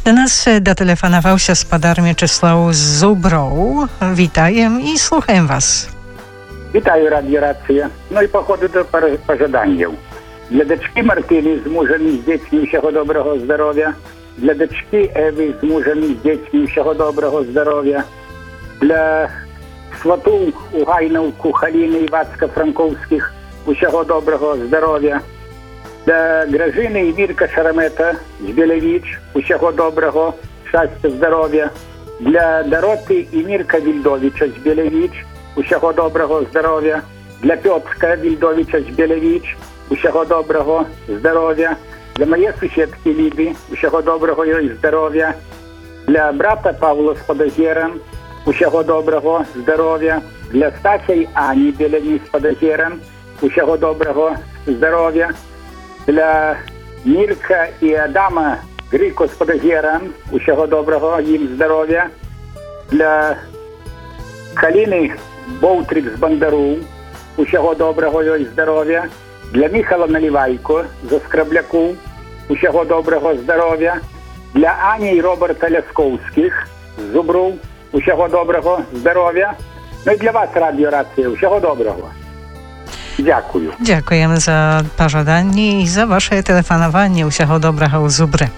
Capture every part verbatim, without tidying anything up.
Do nas дотелефонував спадар Мячеслав Зубров. Вітаємо і слухаємо вас. Вітаю, радіорація. Ну і походу до пожаданнів. Для дочки Мартини з мужем і з дітьми всього доброго здоров'я. Для дочки Еви з мужем і з дітьми всього доброго здоров'я. Для свату у Гайновку Халіни і Вацка Франковських всього доброго здоров'я. Для Гражини і Вірка Шарамета з Білевіч всього доброго, щастя, здоров'я. Для Дороти і Мірка Вільдовича з Білевіч всього доброго здоров'я. Для Пьотка Вільдовича з Білевіч всього доброго здоров'я. Для моєї сусідки Ліди всього доброго і здоров'я. Для брата Павла з Подозєром всього доброго здоров'я. Для Стася і Ані Білені з Подозєром всього доброго здоров'я. Для Мірка і Адама Грико з Подозєром всього доброго їм здоров'я. Для Каліни Бовтрик з Бандару всього доброго і здоров'я. Для Михайла Наливайко з Скрабляку всього доброго здоров'я. Для Ані і Роберта Лясковських з Зубров всього доброго здоров'я. Ну і для вас, радіорація, всього доброго. Дякую. Дякуємо за пожадання і за ваше телефонування. Всього доброго у Зубре.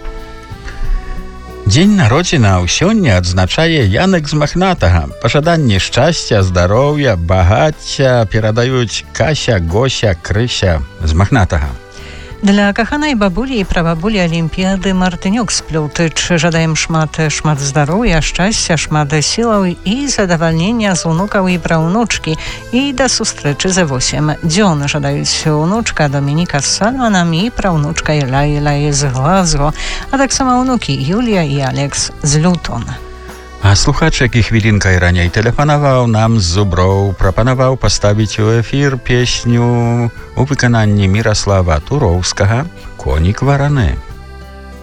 Дзень народзінаў сёння адзначае Янек з Махнатага. Пажаданні шчасця, здароўя, багацця перадаюць Кася, Гося, Крыся з Махнатага. Для каханай бабулі і прабабулі Алімпіяды Мартынюк з Плютыч жадаем шмат шмат здароўя, шчасця, шмат сілаў і задавальнення з унукаў і праўнучкі. І да сустрэчы за восем дзён жадаюць унучка Домініка з Сальманам і праўнучка Лайла з Глазго, а таксама унукі Юлія і Алекс з Лютона. А слухач, які хвілінкай раней тэлефанаваў нам з Зуброў, прапанаваў паставіць у эфір песню у выкананні Міраслава Туроўскага «Конік вараны».